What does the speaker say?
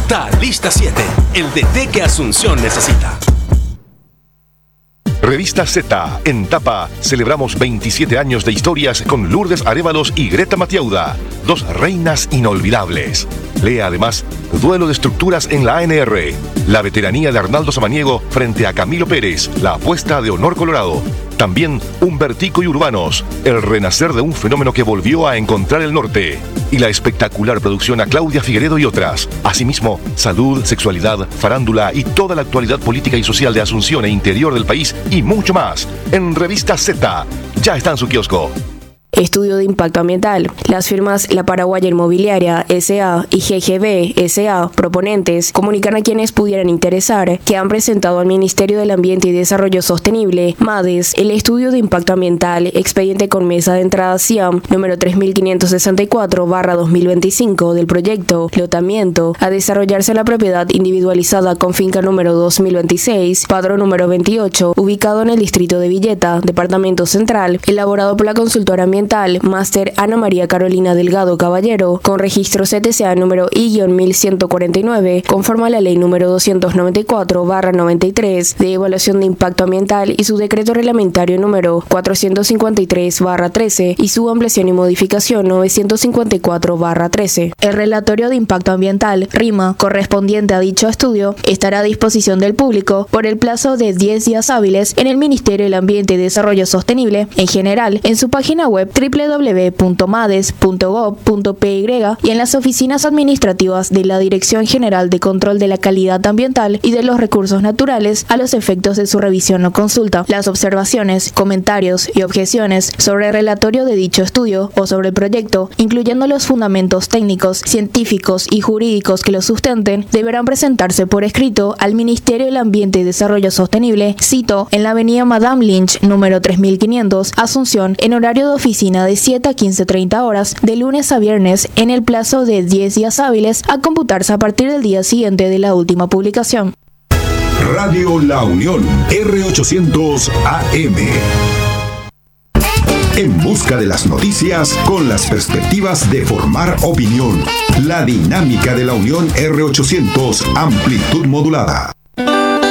Talista 7, el DT que Asunción necesita. Revista Z, en tapa, celebramos 27 años de historias con Lourdes Arévalos y Greta Matiauda, dos reinas inolvidables. Lea además Duelo de estructuras en la ANR, la veteranía de Arnaldo Samaniego frente a Camilo Pérez, la apuesta de Honor Colorado. También Humbertico y Urbanos, el renacer de un fenómeno que volvió a encontrar el norte. Y la espectacular producción a Claudia Figueredo y otras. Asimismo, salud, sexualidad, farándula y toda la actualidad política y social de Asunción e interior del país y mucho más. En Revista Z, ya está en su kiosco. Estudio de impacto ambiental. Las firmas La Paraguaya Inmobiliaria S.A. y GGB S.A. proponentes comunican a quienes pudieran interesar que han presentado al Ministerio del Ambiente y Desarrollo Sostenible, MADES, el estudio de impacto ambiental, expediente con mesa de entrada CIAM número 3564/2025 del proyecto Lotamiento a desarrollarse en la propiedad individualizada con finca número 2026, padrón número 28, ubicado en el distrito de Villeta, departamento central, elaborado por la consultora ambiental Máster Ana María Carolina Delgado Caballero, con registro CTCA número I-1149, conforme a la ley número 294/93 de evaluación de impacto ambiental y su decreto reglamentario número 453/13 y su ampliación y modificación 954/13. El relatorio de impacto ambiental, RIMA, correspondiente a dicho estudio, estará a disposición del público por el plazo de 10 días hábiles en el Ministerio del Ambiente y Desarrollo Sostenible, en general, en su página web www.mades.gov.py y en las oficinas administrativas de la Dirección General de Control de la Calidad Ambiental y de los Recursos Naturales a los efectos de su revisión o consulta. Las observaciones, comentarios y objeciones sobre el relatorio de dicho estudio o sobre el proyecto, incluyendo los fundamentos técnicos, científicos y jurídicos que lo sustenten, deberán presentarse por escrito al Ministerio del Ambiente y Desarrollo Sostenible, cito, en la avenida Madame Lynch, número 3500, Asunción, en horario de oficina de 7 a 15:30 horas, de lunes a viernes, en el plazo de 10 días hábiles, a computarse a partir del día siguiente de la última publicación. Radio La Unión, R800 AM. En busca de las noticias con las perspectivas de formar opinión. La dinámica de La Unión, R800, amplitud modulada.